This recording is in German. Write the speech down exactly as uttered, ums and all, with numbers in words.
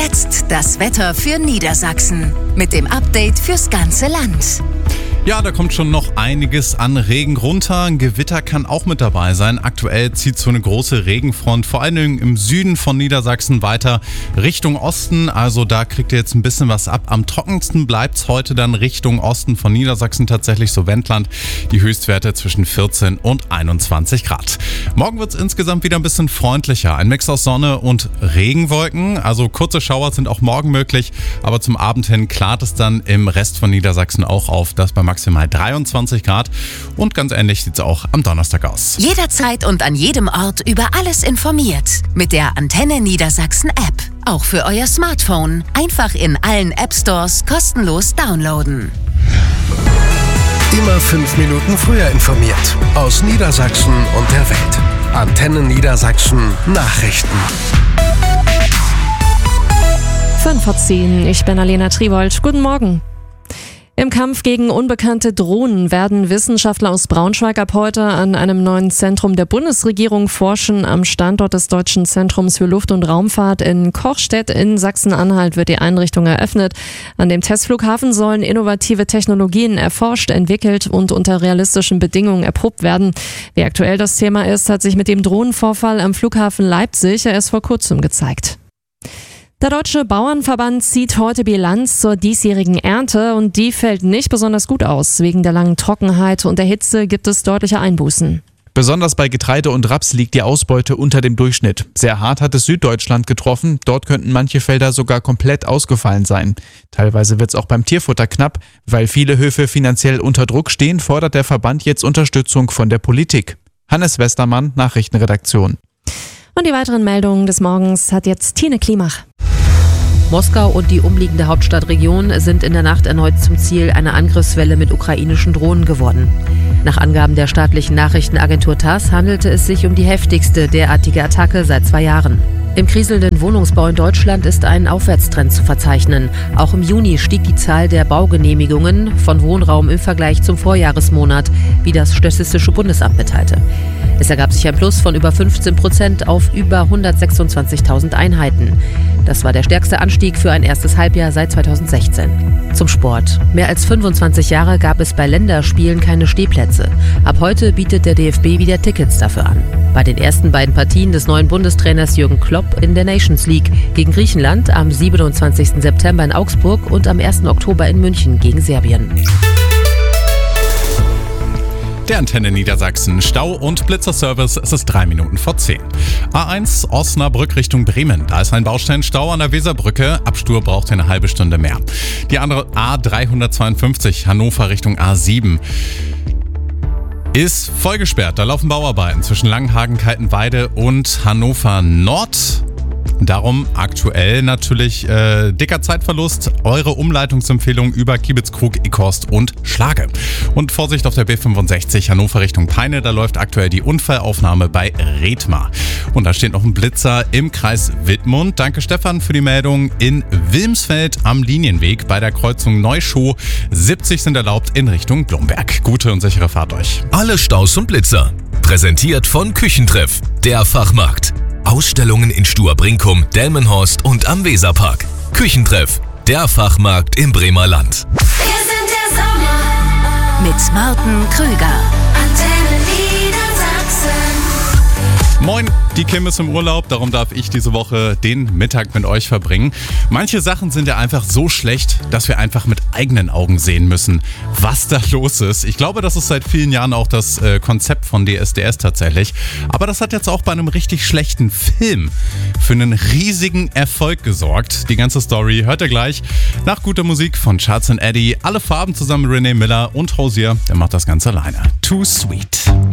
jetzt das Wetter für Niedersachsen mit dem Update fürs ganze Land. Ja, da kommt schon noch einiges an Regen runter. Ein Gewitter kann auch mit dabei sein. Aktuell zieht so eine große Regenfront vor allen Dingen im Süden von Niedersachsen weiter Richtung Osten. Also da kriegt ihr jetzt ein bisschen was ab. Am trockensten bleibt es heute dann Richtung Osten von Niedersachsen, tatsächlich so Wendland. Die Höchstwerte zwischen vierzehn und einundzwanzig Grad. Morgen wird es insgesamt wieder ein bisschen freundlicher. Ein Mix aus Sonne und Regenwolken. Also kurze Schauer sind auch morgen möglich. Aber zum Abend hin klart es dann im Rest von Niedersachsen auch auf, dass bei maximal dreiundzwanzig Grad. Und ganz ähnlich sieht es auch am Donnerstag aus. Jederzeit und an jedem Ort über alles informiert. Mit der Antenne Niedersachsen App. Auch für euer Smartphone. Einfach in allen App Stores kostenlos downloaden. Immer fünf Minuten früher informiert. Aus Niedersachsen und der Welt. Antenne Niedersachsen Nachrichten. fünf vor zehn, ich bin Alena Triwold. Guten Morgen. Im Kampf gegen unbekannte Drohnen werden Wissenschaftler aus Braunschweig ab heute an einem neuen Zentrum der Bundesregierung forschen. Am Standort des Deutschen Zentrums für Luft- und Raumfahrt in Kochstedt in Sachsen-Anhalt wird die Einrichtung eröffnet. An dem Testflughafen sollen innovative Technologien erforscht, entwickelt und unter realistischen Bedingungen erprobt werden. Wie aktuell das Thema ist, hat sich mit dem Drohnenvorfall am Flughafen Leipzig erst vor kurzem gezeigt. Der Deutsche Bauernverband zieht heute Bilanz zur diesjährigen Ernte und die fällt nicht besonders gut aus. Wegen der langen Trockenheit und der Hitze gibt es deutliche Einbußen. Besonders bei Getreide und Raps liegt die Ausbeute unter dem Durchschnitt. Sehr hart hat es Süddeutschland getroffen. Dort könnten manche Felder sogar komplett ausgefallen sein. Teilweise wird es auch beim Tierfutter knapp. Weil viele Höfe finanziell unter Druck stehen, fordert der Verband jetzt Unterstützung von der Politik. Hannes Westermann, Nachrichtenredaktion. Und die weiteren Meldungen des Morgens hat jetzt Tine Klimach. Moskau und die umliegende Hauptstadtregion sind in der Nacht erneut zum Ziel einer Angriffswelle mit ukrainischen Drohnen geworden. Nach Angaben der staatlichen Nachrichtenagentur TASS handelte es sich um die heftigste derartige Attacke seit zwei Jahren. Im kriselnden Wohnungsbau in Deutschland ist ein Aufwärtstrend zu verzeichnen. Auch im Juni stieg die Zahl der Baugenehmigungen von Wohnraum im Vergleich zum Vorjahresmonat, wie das Statistische Bundesamt mitteilte. Es ergab sich ein Plus von über fünfzehn Prozent auf über hundertsechsundzwanzigtausend Einheiten. Das war der stärkste Anstieg für ein erstes Halbjahr seit zweitausendsechzehn. Zum Sport. Mehr als fünfundzwanzig Jahre gab es bei Länderspielen keine Stehplätze. Ab heute bietet der D F B wieder Tickets dafür an. Bei den ersten beiden Partien des neuen Bundestrainers Jürgen Klopp in der Nations League gegen Griechenland am siebenundzwanzigsten September in Augsburg und am ersten Oktober in München gegen Serbien. Der Antenne Niedersachsen Stau- und Blitzerservice, es ist drei Minuten vor zehn. A eins Osnabrück Richtung Bremen. Da ist ein Baustellenstau an der Weserbrücke. Abstur braucht eine halbe Stunde mehr. Die andere A dreihundertzweiundfünfzig Hannover Richtung A sieben. Ist voll gesperrt. Da laufen Bauarbeiten zwischen Langenhagen, Kaltenweide und Hannover Nord. Darum aktuell natürlich äh, dicker Zeitverlust. Eure Umleitungsempfehlung über Kiebitzkrug, Ickhorst und Schlage. Und Vorsicht auf der B fünfundsechzig Hannover Richtung Peine. Da läuft aktuell die Unfallaufnahme bei Rethmar. Und da steht noch ein Blitzer im Kreis Wittmund. Danke Stefan für die Meldung. In Wilmsfeld am Linienweg bei der Kreuzung Neuschow. siebzig sind erlaubt in Richtung Blomberg. Gute und sichere Fahrt euch. Alle Staus und Blitzer. Präsentiert von Küchentreff, der Fachmarkt. Ausstellungen in Stur-Brinkum, Delmenhorst und am Weserpark. Küchentreff, der Fachmarkt im Bremer Land. Wir sind der Sommer mit Martin Krüger. Antenne Niedersachsen. Moin, die Kim ist im Urlaub, darum darf ich diese Woche den Mittag mit euch verbringen. Manche Sachen sind ja einfach so schlecht, dass wir einfach mit eigenen Augen sehen müssen, was da los ist. Ich glaube, das ist seit vielen Jahren auch das äh, Konzept von D S D S tatsächlich. Aber das hat jetzt auch bei einem richtig schlechten Film für einen riesigen Erfolg gesorgt. Die ganze Story hört ihr gleich nach guter Musik von Charles and Eddie. Alle Farben zusammen mit René Miller und Hosier, der macht das Ganze alleine. Too Sweet.